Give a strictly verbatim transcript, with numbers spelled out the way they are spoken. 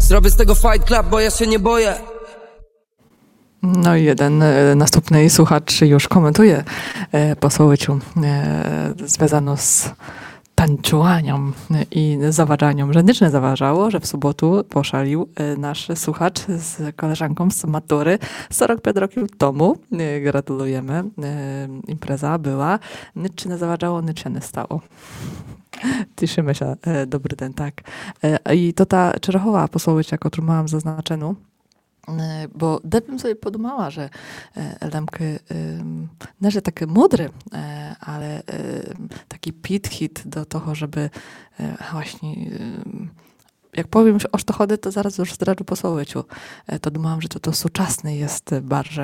Zrobię z tego fight club, bo ja się nie boję. No i jeden e, następny słuchacz już komentuje e, po Sołyciu e, związano z tańczowaniem i zaważaniem, że nic nie zaważało, że w sobotę poszalił e, nasz słuchacz z koleżanką z matury czterdzieści pięć roków temu. E, gratulujemy. E, impreza była. Nic nie zaważało, nic się nie stało. Cieszymy się. E, dobry ten, tak. E, I to ta Czerechowa po Sołyciu, którą mam zaznaczoną, bo debym sobie podumała, że Lemky nie, że takie mądre, ale taki pit hit do toho, żeby właśnie jak powiem już o co chodzi, to zaraz już zdradzę po Sołyciu. To dumałam, że to to współczesny jest bardzo